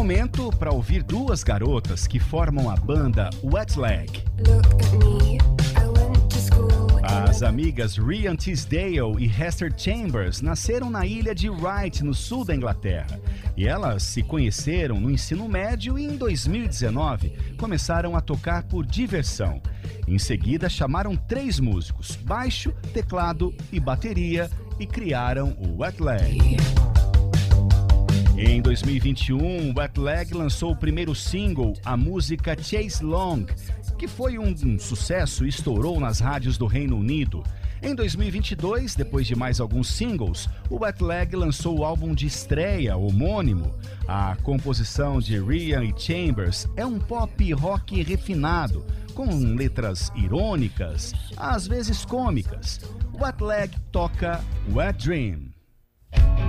momento para ouvir duas garotas que formam a banda Wet Leg. As amigas Rhian Tisdale e Hester Chambers nasceram na ilha de Wight, no sul da Inglaterra. E elas se conheceram no ensino médio e em 2019 começaram a tocar por diversão. Em seguida chamaram 3 músicos, baixo, teclado e bateria, e criaram o Wet Leg. Em 2021, Wet Leg lançou o primeiro single, a música Chase Long, que foi um sucesso e estourou nas rádios do Reino Unido. Em 2022, depois de mais alguns singles, o Wet Leg lançou o álbum de estreia, homônimo. A composição de Rhian e Chambers é um pop rock refinado, com letras irônicas, às vezes cômicas. Wet Leg toca Wet Dream.